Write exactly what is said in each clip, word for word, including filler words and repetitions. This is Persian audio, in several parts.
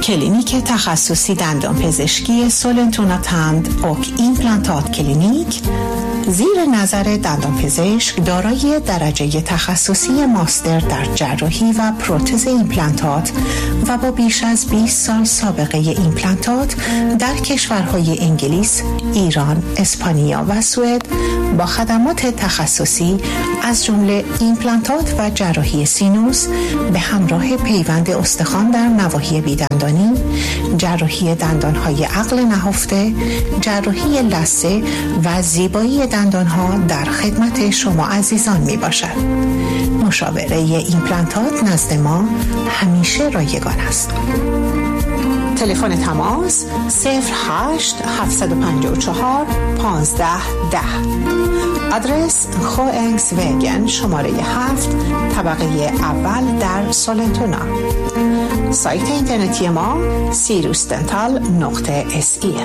کلینیک تخصصی دندانپزشکی سولنتونا تند اوک ایمپلانتات کلینیک زیر نظر دندانپزشک دارای درجه تخصصی ماستر در جراحی و پروتز ایمپلانتات و با بیش از بیست سال سابقه ایمپلانتات در کشورهای انگلیس، ایران، اسپانیا و سوئد با خدمات تخصصی از جمله ایمپلانتات و جراحی سینوس به همراه پیوند استخوان در نواحی بیدندانی، جراحی دندانهای عقل نهفته، جراحی لثه و زیبایی دندانها در خدمت شما عزیزان می باشد. مشاوره ایمپلانتات نزد ما همیشه رایگان است. تلفن تماس صفر هشت هفت پنج چهار پانزده ده. آدرس خوئنگس وگن شماره هفت طبقه اول در سولنتونا. سایت اینترنتی ما سیروس دنتال نقطه اس ای.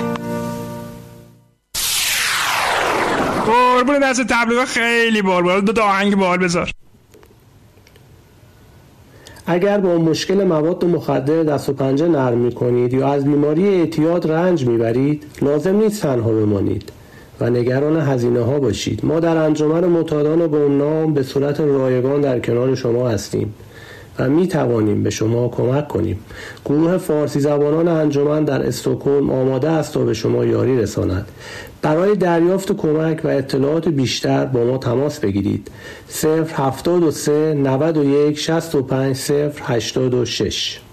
قربون دست تبلیغ خیلی بار بار دو تا آهنگ بال بذار. اگر با مشکل مواد مخدر دست و پنجه نرم می‌کنید یا از بیماری اعتیاد رنج می‌برید، لازم نیست تنها بمانید و نگران هزینه‌ها باشید. ما در انجمن معتادان گمنام به صورت رایگان در کنار شما هستیم و می توانیم به شما کمک کنیم. گروه فارسی زبانان انجمن در استکهلم آماده است تا به شما یاری رساند. برای دریافت کمک و اطلاعات بیشتر با ما تماس بگیرید. صفر هفتاد و سه نود و یک شصت و پنج صفر هشتاد و شش.